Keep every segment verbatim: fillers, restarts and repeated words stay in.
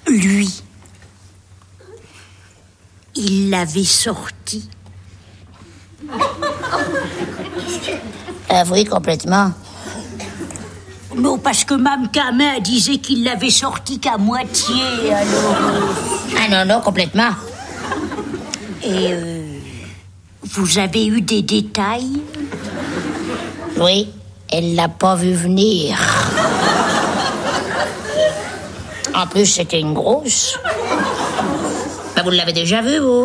lui, il l'avait sorti. Ah oui, complètement. Non, parce que Mme Camin disait qu'il l'avait sorti qu'à moitié, alors... Ah non, non, complètement. Et euh, vous avez eu des détails? Oui, elle l'a pas vu venir. En plus, c'était une grosse. Ben, vous l'avez déjà vue, vous?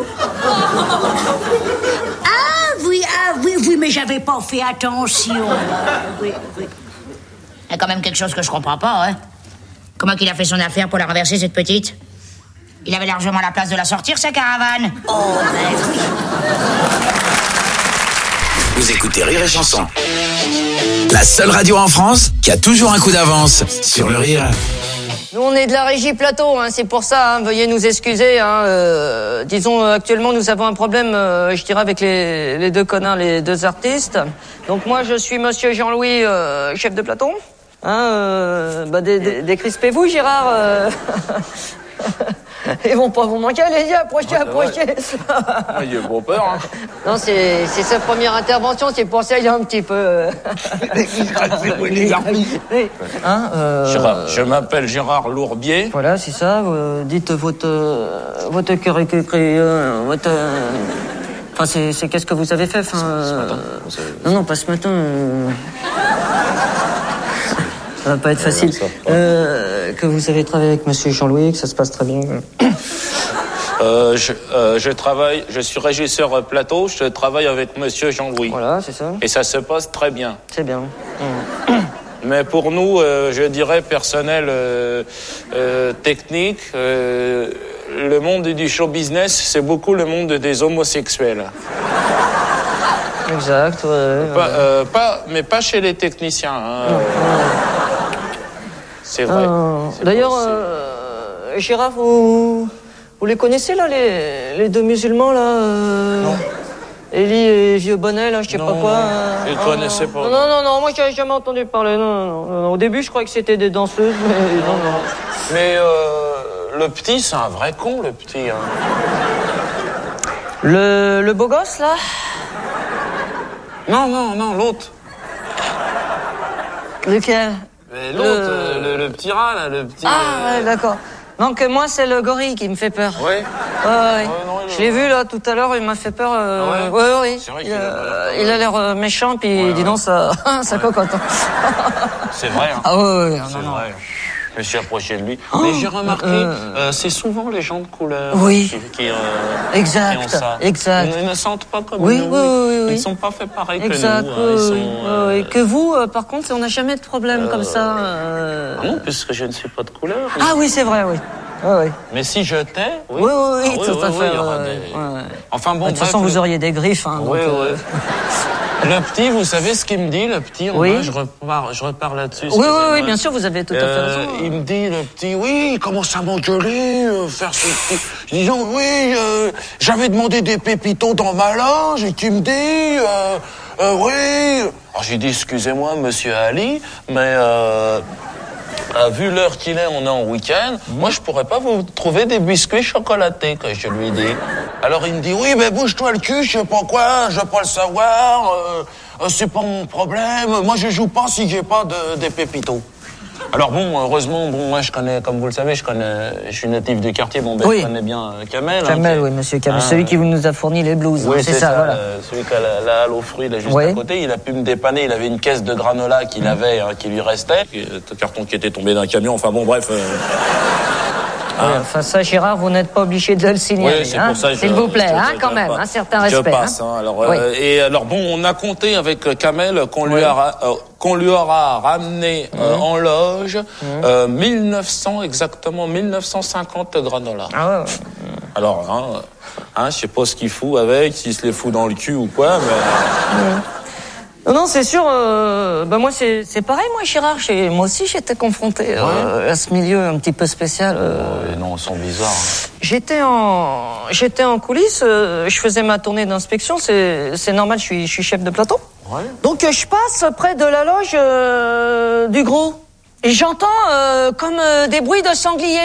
Ah oui, ah oui, oui, mais j'avais pas fait attention. Oui, oui. Il y a quand même quelque chose que je comprends pas, hein. Comment qu'il a fait son affaire pour la renverser, cette petite? Il avait largement la place de la sortir, sa caravane. Oh, ben oui. Vous écoutez Rire et Chanson. La seule radio en France qui a toujours un coup d'avance sur le rire. Nous, on est de la régie plateau, hein, c'est pour ça, hein, veuillez nous excuser. Hein, euh, disons, euh, actuellement, nous avons un problème, euh, je dirais, avec les, les deux connards, les deux artistes. Donc moi, je suis monsieur Jean-Louis, euh, chef de plateau. Hein, euh, bah, dé- dé- décrispez-vous, Gérard. Euh... Ils vont pas vous manquer, allez-y, approchez, approchez. Ah, il a bon peur, hein. Non, c'est, c'est sa première intervention, c'est pour ça qu'il y a un petit peu... hein, euh... Gérard, je m'appelle Gérard Lourbier. Voilà, c'est ça. Euh, dites votre euh, votre caricature, euh, votre. euh, Enfin, c'est, c'est qu'est-ce que vous avez fait, enfin. Euh... Non, non, pas ce matin. Euh... Ça va pas être facile. Euh, que vous avez travaillé avec Monsieur Jean-Louis, que ça se passe très bien. Euh, je, euh, je travaille, je suis régisseur plateau, je travaille avec Monsieur Jean-Louis. Voilà, c'est ça. Et ça se passe très bien. C'est bien. Mmh. Mais pour nous, euh, je dirais personnel, euh, euh, technique, euh, le monde du show business, c'est beaucoup le monde des homosexuels. Exact, ouais. ouais. Pas, euh, pas, mais pas chez les techniciens. Hein. Mmh. C'est vrai. Euh, C'est d'ailleurs, pas, euh, Gérard, vous, vous les connaissez, là, les, les deux musulmans, là euh... Non. Élie et Vieux Bonnet, là, je sais non, pas quoi. Non, euh... je ne connaissais pas. Non, non, non, non, moi, j'avais jamais entendu parler. Non, non, non. Au début, je croyais que c'était des danseuses, mais non, non. Mais euh, le petit, c'est un vrai con, le petit. Hein. Le, le beau gosse, là? Non, non, non, l'autre. Lequel? Mais l'autre, Le... euh, le, le petit rat, là, le petit... Ah, euh... ouais, d'accord. Donc, moi, c'est le gorille qui me fait peur. Ouais. Ouais, ouais. non, Je l'ai vu, là, tout à l'heure, il m'a fait peur. Euh... Ah ouais, ouais, ouais. C'est vrai il, qu'il a, a, il a l'air euh, méchant, puis ouais, dis ouais. donc, ça, ça ouais. cocotte. C'est vrai, hein. Ah ouais, ouais, C'est non, non. vrai. Je me suis approché de lui. Oh, mais j'ai remarqué, euh... euh, c'est souvent les gens de couleur oui. qui, qui, euh, exact. qui ont ça. Exact. Ils, ils ne sentent pas comme oui, nous. Oui, oui, oui. Ils ne sont pas faits pareil exact, que nous. Hein. Ils oui, sont, oui. euh... oui. Que vous, euh, par contre, on n'a jamais de problème euh... comme ça. Euh... Ah non, puisque je ne suis pas de couleur. Ah oui, c'est vrai, oui. Oui, oui. Mais si je t'ai, oui. Oui, oui, oui, ah, oui, tout oui, à oui, fait. il y aura ouais, des... ouais. Enfin bon, de toute bref, façon, le... vous auriez des griffes. Hein, oui, donc, oui. euh... Le petit, vous savez ce qu'il me dit, le petit? Oui. Je repars, je repars là-dessus. Oui, oui, oui, bien sûr, vous avez tout à fait euh, raison. Il me dit, le petit, oui, il commence à m'engueuler, euh, faire ce petit... Je dis, oh, oui, euh, j'avais demandé des pépitos dans ma loge, et tu me dis, euh, euh, oui... Alors j'ai dit, excusez-moi, monsieur Ali, mais... Euh, Euh, vu l'heure qu'il est, on est en week-end. Mmh. Moi, je pourrais pas vous trouver des biscuits chocolatés, que je lui dis. Alors, il me dit, oui, mais bouge-toi le cul, je sais pas quoi, je veux pas le savoir, euh, euh, c'est pas mon problème. Moi, je joue pas si j'ai pas de, des pépitos. Alors bon, heureusement, bon, moi, je connais, comme vous le savez, je connais, je suis natif du quartier, bon, ben, oui. Je connais bien euh, Kamel. Kamel, hein, oui, monsieur Kamel, hein, celui qui nous a fourni les blues. Oui, hein, c'est, c'est ça, ça, voilà. euh, celui qui a la, la halle aux fruits, là, juste oui. à côté, il a pu me dépanner, il avait une caisse de granola qu'il avait, hein, qui lui restait, un carton qui était tombé d'un camion, enfin bon, bref... Euh... Oui, hein. Enfin, ça, Gérard, vous n'êtes pas obligé de le signaler. Oui, c'est hein, pour ça. S'il je, vous plaît, je, hein, je, quand je, même, je, un certain je respect. passe, hein. hein, alors, oui. euh, et alors bon, on a compté avec Kamel qu'on lui, oui. a, euh, qu'on lui aura ramené euh, mmh. en loge mmh. euh, mille neuf cents, exactement mille neuf cent cinquante granola. Ah ouais, ouais. Alors, hein, hein, je sais pas ce qu'il fout avec, s'il se les fout dans le cul ou quoi, mais... Mmh. Non, non, c'est sûr. Euh, bah moi, c'est, c'est pareil, moi, Gérard. J'ai, moi aussi, j'étais confronté ouais. euh, à ce milieu un petit peu spécial. Euh, oh, non, ils sont bizarres. Hein. J'étais en, j'étais en coulisses. Euh, je faisais ma tournée d'inspection. C'est, c'est normal. Je suis, je suis chef de plateau. Ouais. Donc, euh, je passe près de la loge euh, du gros et j'entends euh, comme euh, des bruits de sangliers.